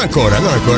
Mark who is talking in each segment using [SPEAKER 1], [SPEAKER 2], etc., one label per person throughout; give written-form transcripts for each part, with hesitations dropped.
[SPEAKER 1] ancora.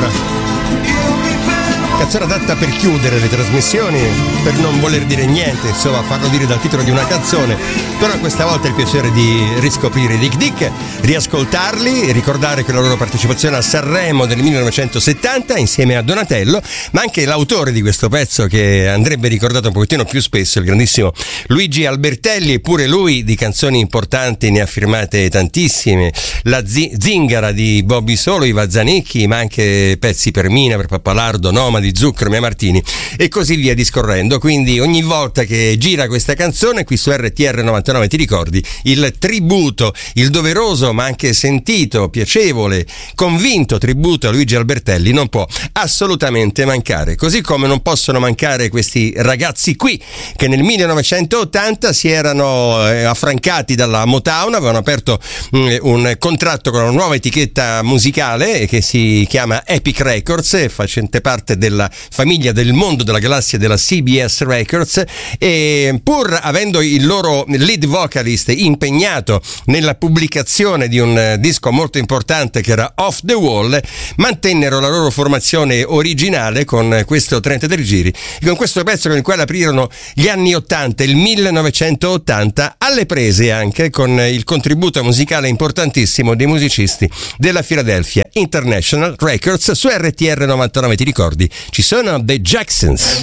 [SPEAKER 1] Canzone adatta per chiudere le trasmissioni, per non voler dire niente, insomma, farlo dire dal titolo di una canzone. Però questa volta è il piacere di riscoprire Dick Dick, riascoltarli, ricordare che la loro partecipazione a Sanremo del 1970 insieme a Donatello, ma anche l'autore di questo pezzo che andrebbe ricordato un pochettino più spesso, il grandissimo Luigi Albertelli. Eppure lui di canzoni importanti ne ha firmate tantissime, la Zingara di Bobby Solo, i Vazzanicchi, ma anche pezzi per Mina, per Pappalardo, Nomadi, Zucchero, Mia Martini e così via discorrendo. Quindi ogni volta che gira questa canzone qui su RTR 99 ti ricordi il tributo, il doveroso ma anche sentito, piacevole, convinto tributo a Luigi Albertelli non può assolutamente mancare, così come non possono mancare questi ragazzi qui che nel 1980 si erano affrancati dalla Motown, avevano aperto un contratto con una nuova etichetta musicale che si chiama Epic Records, facente parte della famiglia del mondo della galassia della CBS Records, e pur avendo il loro lead vocalist impegnato nella pubblicazione di un disco molto importante che era Off the Wall, mantennero la loro formazione originale con questo 33 giri e con questo pezzo con il quale aprirono gli anni 80, il 1980, alle prese anche con il contributo musicale importantissimo dei musicisti della Philadelphia International Records. Su RTR 99 ti ricordi ci sono The Jacksons.